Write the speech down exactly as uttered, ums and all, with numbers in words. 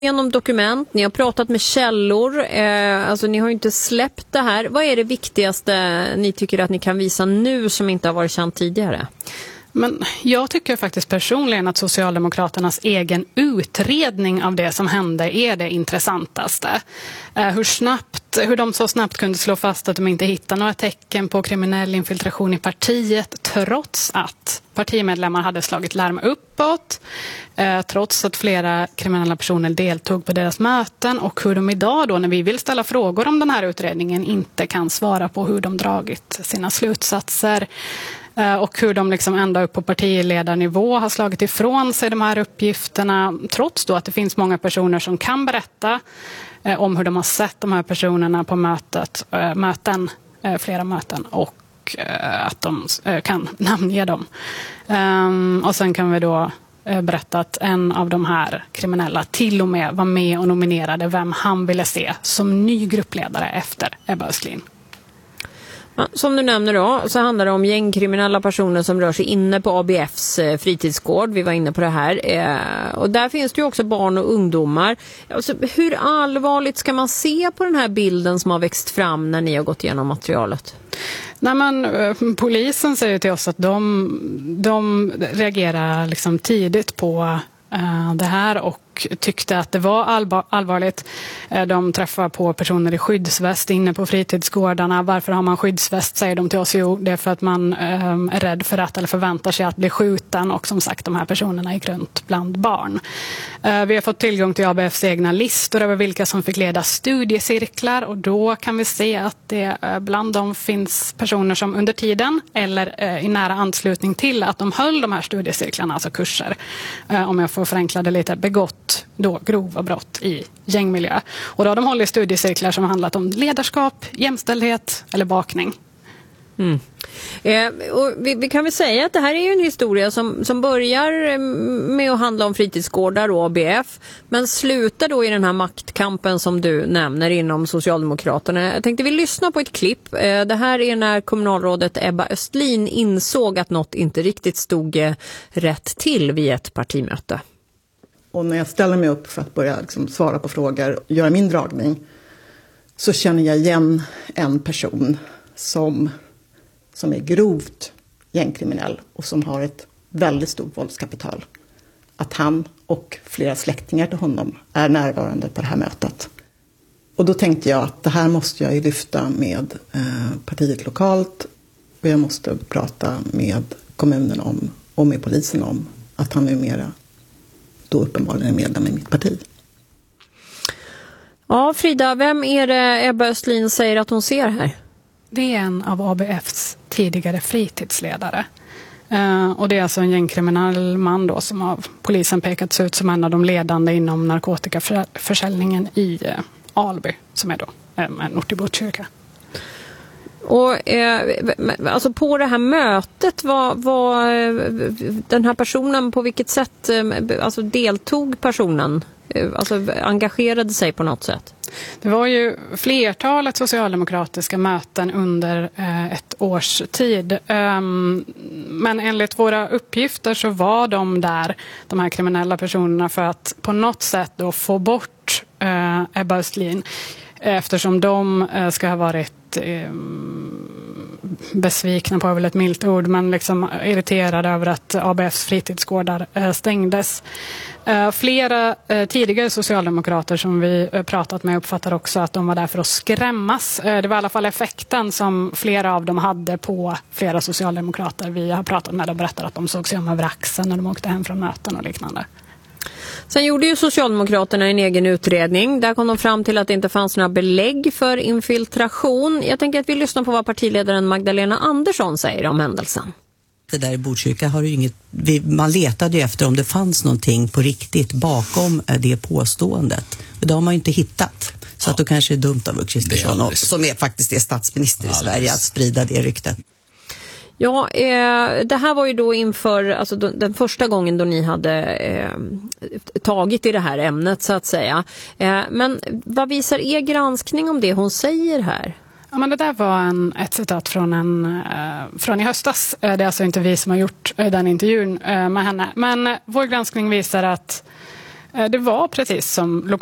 Genom dokument, ni har pratat med källor, eh, alltså ni har ju inte släppt det här. Vad är det viktigaste ni tycker att ni kan visa nu som inte har varit känt tidigare? Men jag tycker faktiskt personligen att Socialdemokraternas egen utredning av det som hände är det intressantaste. Eh, hur snabbt, hur de så snabbt kunde slå fast att de inte hittar några tecken på kriminell infiltration i partiet trots att partimedlemmar hade slagit larm uppåt, eh, trots att flera kriminella personer deltog på deras möten, och hur de idag då när vi vill ställa frågor om den här utredningen inte kan svara på hur de dragit sina slutsatser. Och hur de liksom ända upp på partiledarnivå har slagit ifrån sig de här uppgifterna, trots då att det finns många personer som kan berätta eh, om hur de har sett de här personerna på mötet, eh, möten, eh, flera möten, och eh, att de eh, kan namnge dem. Um, och sen kan vi då eh, berätta att en av de här kriminella till och med var med och nominerade vem han ville se som ny gruppledare efter Ebba Östlin. Som du nämner då, så handlar det om gängkriminella personer som rör sig inne på A B F:s fritidsgård. Vi var inne på det här. Och där finns det ju också barn och ungdomar. Alltså, hur allvarligt ska man se på den här bilden som har växt fram när ni har gått igenom materialet? Nej, men, polisen säger till oss att de, de reagerar liksom tidigt på uh, det här och tyckte att det var allvar, allvarligt. De träffar på personer i skyddsväst inne på fritidsgårdarna. Varför har man skyddsväst, säger de till oss? Jo, det är för att man um, är rädd för att eller förväntar sig att bli skjuten, och som sagt, de här personerna gick runt bland barn. Uh, vi har fått tillgång till A B F:s egna listor över vilka som fick leda studiecirklar, och då kan vi se att det uh, bland dem finns personer som under tiden eller uh, i nära anslutning till att de höll de här studiecirklarna, alltså kurser, uh, om jag får förenkla det lite, begått då grova brott i gängmiljö. Och då har de hållit studiecirklar som har handlat om ledarskap, jämställdhet eller bakning. Mm. Eh, och vi, vi kan väl säga att det här är ju en historia som, som börjar med att handla om fritidsgårdar och A B F, men slutar då i den här maktkampen som du nämner inom Socialdemokraterna. Jag tänkte vi lyssna på ett klipp. Eh, det här är när kommunalrådet Ebba Östlin insåg att något inte riktigt stod eh, rätt till vid ett partimöte. Och när jag ställer mig upp för att börja liksom svara på frågor och göra min dragning, så känner jag igen en person som, som är grovt gängkriminell och som har ett väldigt stort våldskapital. Att han och flera släktingar till honom är närvarande på det här mötet. Och då tänkte jag att det här måste jag ju lyfta med eh, partiet lokalt, och jag måste prata med kommunen om och med polisen om att han numera då uppenbarligen är medlem i mitt parti. Ja, Frida, vem är det Ebba Östlin säger att hon ser här? Det är en av A B F:s tidigare fritidsledare. Uh, och det är alltså en gängkriminell man då som av polisen pekats ut som en av de ledande inom narkotikaförsäljningen i uh, Alby, som är då um, en ort i Botkyrka. Och eh, alltså på det här mötet var, var den här personen, på vilket sätt alltså deltog personen, alltså engagerade sig på något sätt? Det var ju flertalet socialdemokratiska möten under eh, ett års tid. Um, men enligt våra uppgifter så var de där, de här kriminella personerna, för att på något sätt då få bort eh, Ebba Östlin, eftersom de eh, ska ha varit eh, besvikna på, är väl ett milt ord, men liksom irriterade över att A B F:s fritidsgårdar eh, stängdes. Eh, flera eh, tidigare socialdemokrater som vi eh, pratat med uppfattar också att de var där för att skrämmas. Eh, det var i alla fall effekten som flera av dem hade på flera socialdemokrater. Vi har pratat med dem och berättat att de såg sig om över axeln när de åkte hem från möten och liknande. Sen gjorde ju Socialdemokraterna en egen utredning. Där kom de fram till att det inte fanns några belägg för infiltration. Jag tänker att vi lyssnar på vad partiledaren Magdalena Andersson säger om händelsen. Det där i Botkyrka har ju inget, vi, man letade ju efter om det fanns någonting på riktigt bakom det påståendet. Men det har man ju inte hittat. Så ja. Att då kanske är dumt av Kristersson, som är faktiskt är statsminister i Sverige, att sprida det ryktet. Ja, eh, det här var ju då inför, alltså då, den första gången då ni hade eh, tagit i det här ämnet så att säga. Eh, men vad visar er granskning om det hon säger här? Ja, men det där var en, ett citat från, en, eh, från i höstas. Eh, det är alltså inte vi som har gjort eh, den intervjun eh, med henne. Men eh, vår granskning visar att Det var precis som